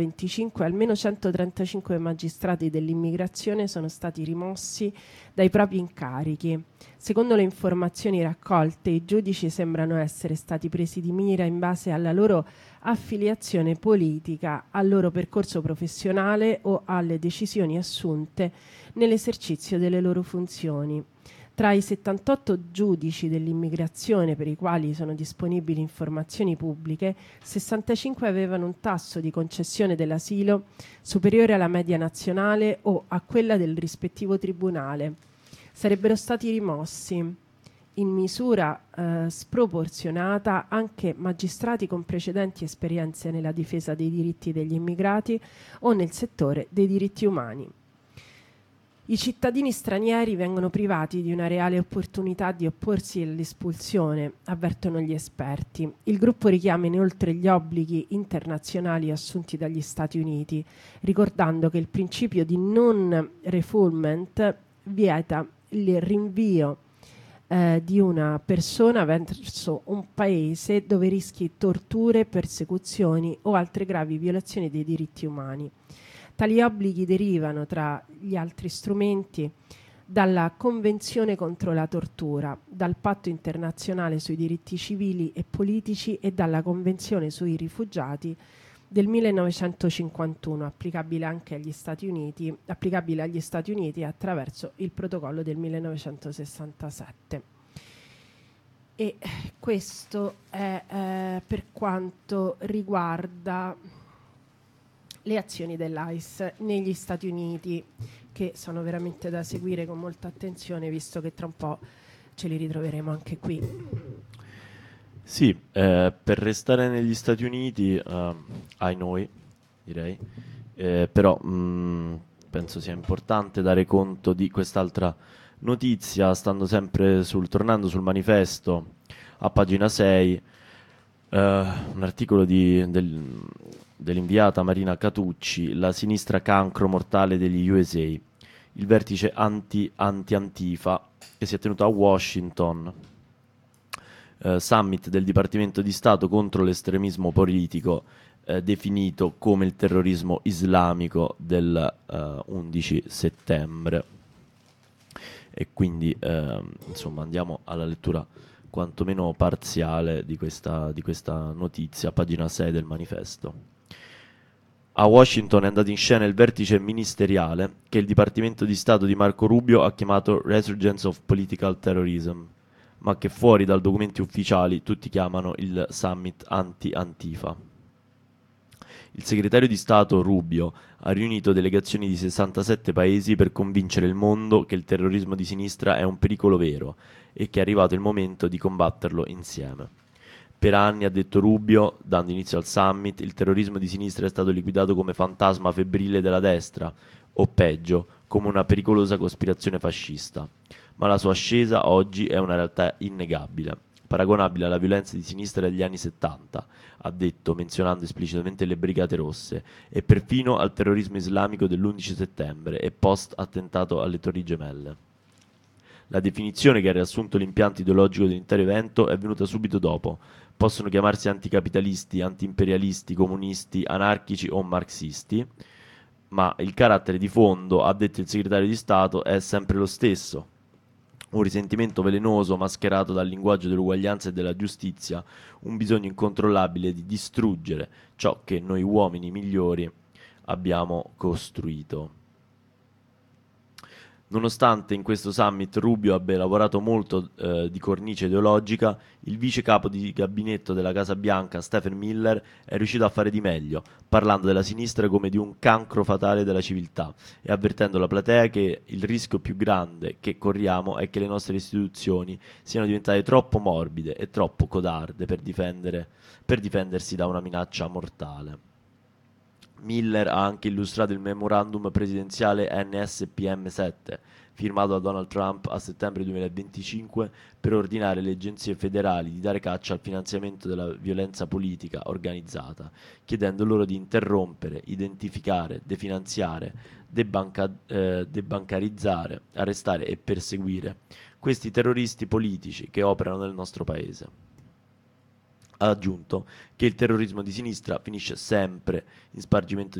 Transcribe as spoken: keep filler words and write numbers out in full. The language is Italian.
venticinque almeno centotrentacinque magistrati dell'immigrazione sono stati rimossi dai propri incarichi. Secondo le informazioni raccolte, i giudici sembrano essere stati presi di mira in base alla loro affiliazione politica, al loro percorso professionale o alle decisioni assunte nell'esercizio delle loro funzioni. Tra i settantotto giudici dell'immigrazione per i quali sono disponibili informazioni pubbliche, sessantacinque avevano un tasso di concessione dell'asilo superiore alla media nazionale o a quella del rispettivo tribunale. Sarebbero stati rimossi in misura eh, sproporzionata anche magistrati con precedenti esperienze nella difesa dei diritti degli immigrati o nel settore dei diritti umani. I cittadini stranieri vengono privati di una reale opportunità di opporsi all'espulsione, avvertono gli esperti. Il gruppo richiama inoltre gli obblighi internazionali assunti dagli Stati Uniti, ricordando che il principio di non refoulement vieta il rinvio eh, di una persona verso un paese dove rischi torture, persecuzioni o altre gravi violazioni dei diritti umani. Tali obblighi derivano, tra gli altri strumenti, dalla Convenzione contro la tortura, dal Patto internazionale sui diritti civili e politici e dalla Convenzione sui rifugiati del millenovecentocinquantuno, applicabile anche agli Stati Uniti, applicabile agli Stati Uniti attraverso il protocollo del millenovecentosessantasette. E questo è eh, per quanto riguarda le azioni dell'I C E negli Stati Uniti, che sono veramente da seguire con molta attenzione, visto che tra un po' ce li ritroveremo anche qui. Sì, eh, per restare negli Stati Uniti, eh, ai noi, direi, eh, però mh, penso sia importante dare conto di quest'altra notizia, stando sempre sul, tornando sul manifesto, a pagina sei, eh, un articolo di, del, dell'inviata Marina Catucci, la sinistra cancro mortale degli U S A, il vertice anti, anti-Antifa che si è tenuto a Washington, eh, summit del Dipartimento di Stato contro l'estremismo politico, eh, definito come il terrorismo islamico del eh, undici settembre. E quindi eh, insomma andiamo alla lettura quantomeno parziale di questa, di questa notizia, pagina sei del manifesto. A Washington è andato in scena il vertice ministeriale che il Dipartimento di Stato di Marco Rubio ha chiamato Resurgence of Political Terrorism, ma che fuori dai documenti ufficiali tutti chiamano il Summit Anti-Antifa. Il segretario di Stato Rubio ha riunito delegazioni di sessantasette paesi per convincere il mondo che il terrorismo di sinistra è un pericolo vero e che è arrivato il momento di combatterlo insieme. Per anni, ha detto Rubio, dando inizio al summit, il terrorismo di sinistra è stato liquidato come fantasma febbrile della destra, o peggio, come una pericolosa cospirazione fascista. Ma la sua ascesa oggi è una realtà innegabile, paragonabile alla violenza di sinistra degli anni settanta, ha detto, menzionando esplicitamente le Brigate Rosse, e perfino al terrorismo islamico dell'undici settembre e post-attentato alle Torri Gemelle. La definizione che ha riassunto l'impianto ideologico dell'intero evento è venuta subito dopo. Possono chiamarsi anticapitalisti, antiimperialisti, comunisti, anarchici o marxisti, ma il carattere di fondo, ha detto il segretario di Stato, è sempre lo stesso. Un risentimento velenoso mascherato dal linguaggio dell'uguaglianza e della giustizia, un bisogno incontrollabile di distruggere ciò che noi uomini migliori abbiamo costruito. Nonostante in questo summit Rubio abbia lavorato molto eh, di cornice ideologica, il vice capo di gabinetto della Casa Bianca, Stephen Miller, è riuscito a fare di meglio, parlando della sinistra come di un cancro fatale della civiltà e avvertendo la platea che il rischio più grande che corriamo è che le nostre istituzioni siano diventate troppo morbide e troppo codarde per, difendere, per difendersi da una minaccia mortale. Miller ha anche illustrato il memorandum presidenziale N S P M sette, firmato da Donald Trump a settembre duemilaventicinque per ordinare alle agenzie federali di dare caccia al finanziamento della violenza politica organizzata, chiedendo loro di interrompere, identificare, definanziare, debanca- eh, debancarizzare, arrestare e perseguire questi terroristi politici che operano nel nostro paese. ha aggiunto che il terrorismo di sinistra finisce sempre in spargimento